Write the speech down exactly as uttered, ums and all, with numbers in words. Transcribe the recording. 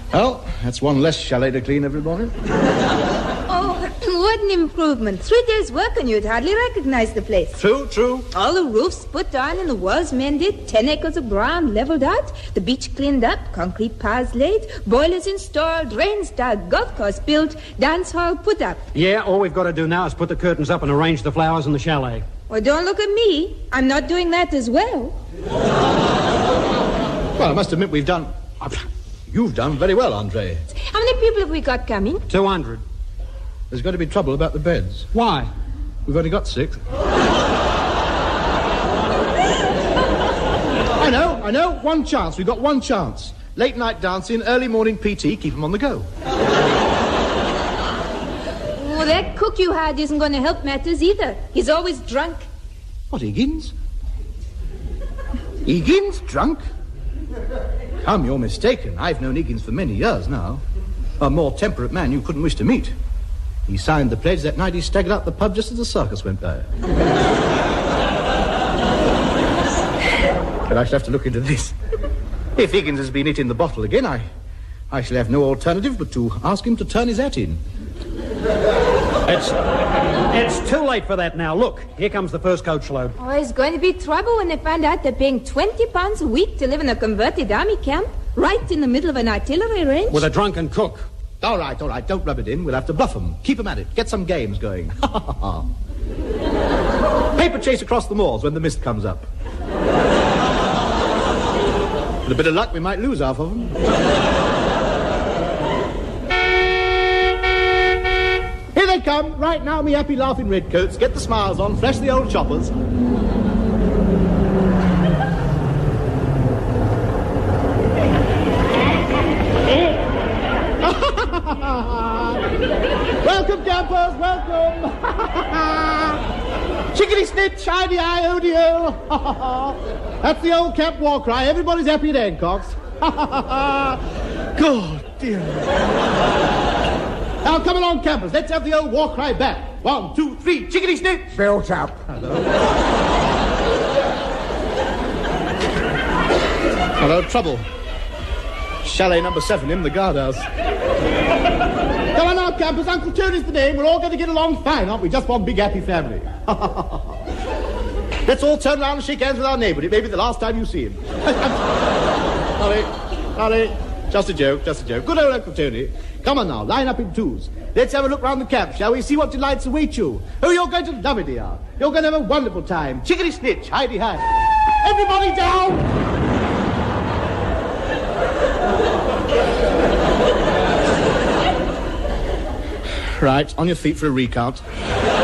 Well, that's one less chalet to clean every morning. Oh, what an improvement. Three days' work and you'd hardly recognize the place. True, true. All the roofs put on and the walls mended, ten acres of ground leveled out, the beach cleaned up, concrete paths laid, boilers installed, drains dug, golf course built, dance hall put up. Yeah, all we've got to do now is put the curtains up and arrange the flowers in the chalet. Well, don't look at me. I'm not doing that as well. Well, I must admit we've done... You've done very well, Andre. How many people have we got coming? Two hundred. There's going to be trouble about the beds. Why? We've only got six. I know, I know. One chance. We've got one chance. Late night dancing, early morning P T, keep them on the go. Oh, that cook you had isn't going to help matters either. He's always drunk. What, Higgins? Higgins? Drunk? Come, you're mistaken. I've known Higgins for many years now. A more temperate man you couldn't wish to meet. He signed the pledge that night he staggered out the pub just as the circus went by. But I shall have to look into this. If Higgins has been hitting the bottle again, I, I shall have no alternative but to ask him to turn his hat in. It's, it's too late for that now. Look, here comes the first coachload. Oh, it's going to be trouble when they find out they're paying twenty pounds a week to live in a converted army camp, right in the middle of an artillery range. With a drunken cook. All right, all right, don't rub it in. We'll have to bluff them. Keep them at it. Get some games going. Paper chase across the moors when the mist comes up. With a bit of luck, we might lose half of them. Here they come. Right now, me happy laughing redcoats. Get the smiles on. Flash the old choppers. Welcome, campers, welcome. Chickadee snitch, hidey eye, oh dear. That's the old camp war cry. Everybody's happy at Hancock's. God dear. Now come along, campers. Let's have the old war cry back. One, two, three. Chickadee snitch. Built up. Hello. Hello, trouble. Chalet number seven in the guardhouse. Come on now, campers. Uncle Tony's the name. We're all going to get along fine, aren't we? Just one big happy family. Let's all turn around and shake hands with our neighbour. It may be the last time you see him. Sorry, sorry. Just a joke, just a joke. Good old Uncle Tony. Come on now, line up in twos. Let's have a look round the camp, shall we? See what delights await you. Oh, you're going to love it here. You're going to have a wonderful time. Chickadee snitch, hidey hi. Everybody down! Right, on your feet for a recount.